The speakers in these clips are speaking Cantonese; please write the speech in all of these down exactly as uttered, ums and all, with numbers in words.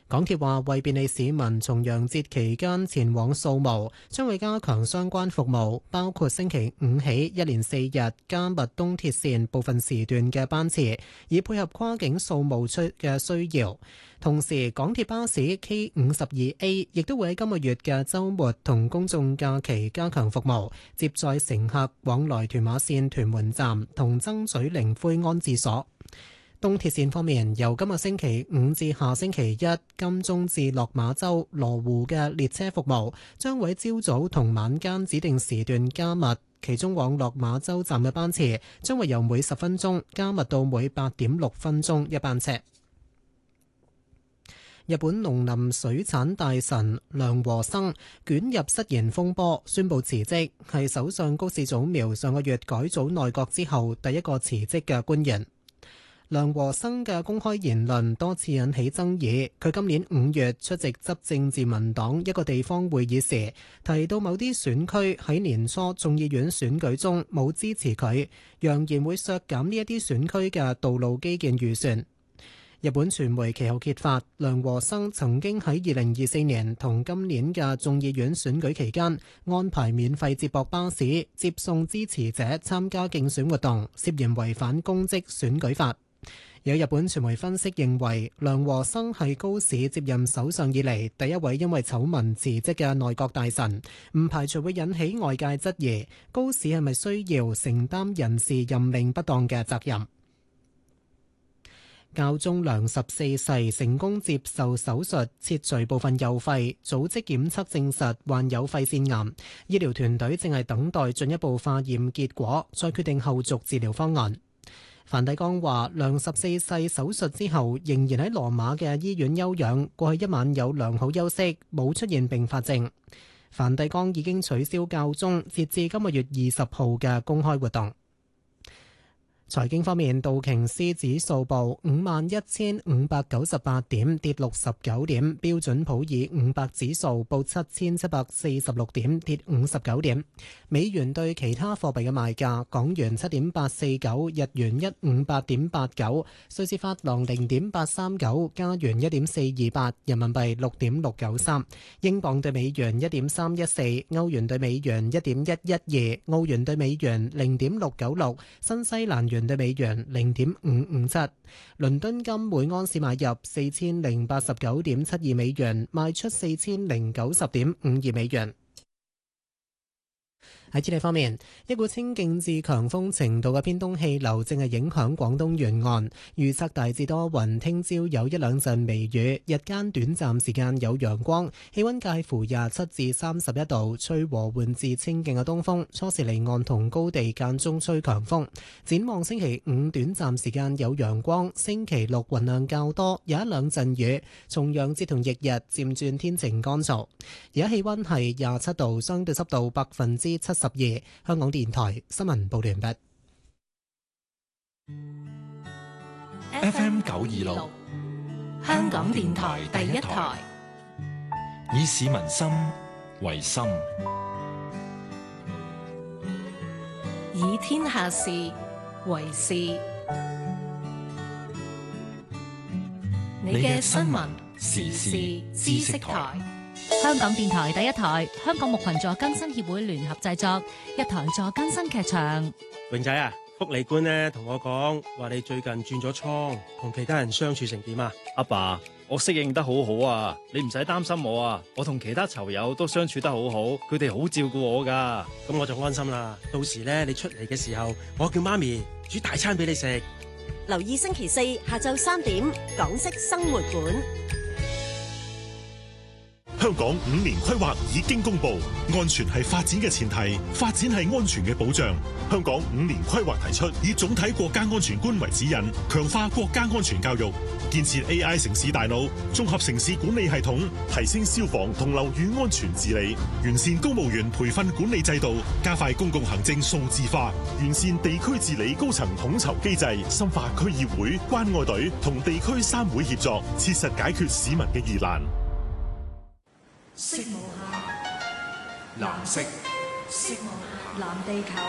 港鐵話為便利市民重陽節期間前往掃墓，將會加強相關服務，包括星期五起一連四日加密東鐵線部分時段嘅班次，以配合跨境掃墓出嘅需要。同時，港鐵巴士 K 五十二 A 亦都會喺今個月嘅週末同公眾假期加強服務，接載乘客往來屯馬線屯門站同曾咀靈灰安置所。東鐵線方面，由今個星期五至下星期一，金鐘至落馬洲羅湖嘅列車服務將會喺朝早同晚間指定時段加密，其中往落馬洲站嘅班次將會由每十分鐘加密到每八點六分鐘一班車。日本農林水產大臣梁和生捲入失言風波，宣布辭職，係首相高市早苗上個月改組內閣之後第一個辭職嘅官員。梁和生嘅公開言論多次引起爭議。佢今年五月出席執政自民黨一個地方會議時，提到某啲選區喺年初眾議院選舉中冇支持佢，揚言會削減呢一啲選區嘅道路基建預算。日本傳媒其後揭發，梁和生曾經喺二零二四年同今年嘅眾議院選舉期間安排免費接駁巴士接送支持者參加競選活動，涉嫌違反公職選舉法。有日本傳媒分析認為，梁和生係高市接任首相以嚟第一位因為醜聞辭職嘅內閣大臣，唔排除會引起外界質疑高市係咪需要承擔人事任命不當嘅責任。教宗良十四世成功接受手術切除部分右肺，組織檢測證實患有肺腺癌，醫療團隊正係等待進一步化驗結果，再決定後續治療方案。梵蒂岡話，良十四世手術之後仍然喺羅馬嘅醫院休養，過去一晚有良好休息，冇出現併發症。梵蒂岡已經取消教宗截至今個月二十號嘅公開活動。財經方面，道瓊斯指數報五萬一千五百九十八點，跌六十九點；標準普爾五百指數報七千七百四十六點，跌五十九點。美元對其他貨幣嘅賣價：港元七點八四九，日元一五八點八九，瑞士法郎零點八三九，加元一點四二八，人民幣六點六九三，英鎊對美元一點三一四，歐元對美元一點一一二，澳元對美元零點六九六，新西蘭元元對美元零點五五七，倫敦金每盎司買入四千零八十九點七二美元，賣出四千零九十點五二美元。喺天氣方面，一股清勁至強風程度嘅偏東氣流正係影響廣東沿岸，預測大致多雲，聽朝有一兩陣微雨，日間短暫時間有陽光，氣溫介乎廿七至三十一度，吹和緩至清勁嘅東風，初時離岸同高地間中吹強風。展望星期五短暫時間有陽光，星期六雲量較多，有一兩陣雨，重陽節同翌日漸轉天晴乾燥。而家氣溫係廿七度，相對濕度百分之七十二。香港電台新聞報道完畢。 F M 九二六，香港電台第一台，以市民心為心， 以天下事為事。你嘅新聞時事知識台。 香港電台第一台，香港木群座更新協會聯合製作，一台座更新劇場。 榮仔啊，福利官咧同我講話你最近轉咗倉，同其他人相處成點啊？ 阿爸，我適應得好好啊，你唔使擔心我啊，我同其他囚友都相處得好好，佢哋好照顧我噶。 咁我就安心啦。到時咧你出嚟嘅時候，我叫媽咪煮大餐俾你食。 留意星期四下晝三點，港式生活館。 香港五年規劃已經公布，安全係發展嘅前提，發展係安全嘅保障。香港五年規劃提出，以總體國家安全觀為指引，強化國家安全教育，建設 A I 城市大腦，綜合城市管理系統，提升消防同樓宇安全治理，完善公務員培訓管理制度，加快公共行政數字化，完善地區治理高層統籌機制，深化區議會、關愛隊同地區三會協作，切實解決市民嘅疑難。 色無限， 藍色， 色無限，藍地球。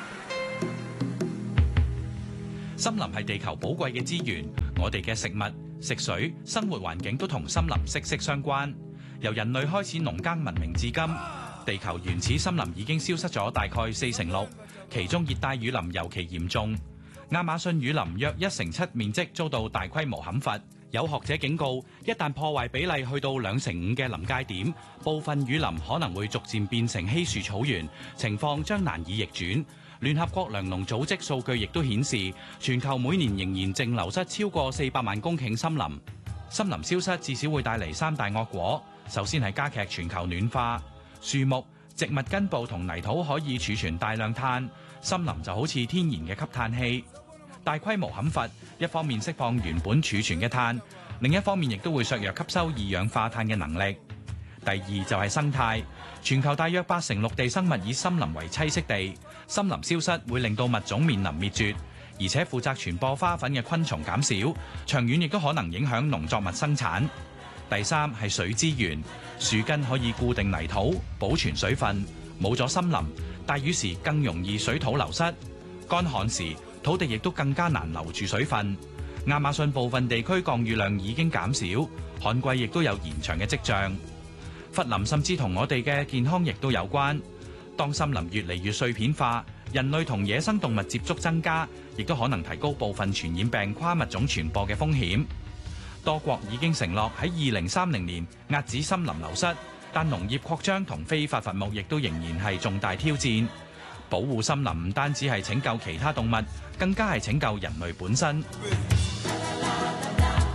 森林係地球寶貴嘅資源，我哋嘅食物、 食水、生活環境都同森林息息相關。由人類開始農耕文明至今，地球原始森林已經消失咗大概四成六，其中熱帶雨林尤其嚴重。亞馬遜雨林約一成七面積遭到大規模砍伐。有學者警告，一旦破壞比例去到兩成五嘅臨界點，部分雨林可能會逐漸變成稀樹草原，情況將難以逆轉。聯合國糧農組織數據亦都顯示，全球每年仍然淨流失超過四百萬公頃森林。森林消失至少會帶嚟三大惡果，首先係加劇全球暖化。樹木、植物根部同泥土可以儲存大量碳，森林就好似天然嘅吸碳器。大規模砍伐，一方面釋放原本儲存嘅碳，另一方面亦都會削弱吸收二氧化碳嘅能力。第二就係生態，全球大約八成陸地生物以森林為棲息地，森林消失會令到物種面臨滅絕，而且負責傳播花粉嘅昆蟲減少，長遠亦都可能影響農作物生產。第三係水資源，樹根可以固定泥土，保存水分，冇咗森林，大雨時更容易水土流失，乾旱時土地亦都更加難留住水分。亞馬遜部分地區降雨量已經減少，旱季亦都有延長嘅跡象。伐林甚至同我哋嘅健康亦都有關。當森林越嚟越碎片化，人類同野生動物接觸增加，亦都可能提高部分傳染病跨物種傳播嘅風險。多國已經承諾喺二零三零年遏止森林流失，但農業擴張同非法伐木亦都仍然係重大挑戰。保護森林唔單止係拯救其他動物，更加係拯救人類本身。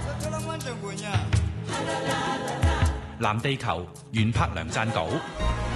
藍地球，袁柏良撰稿。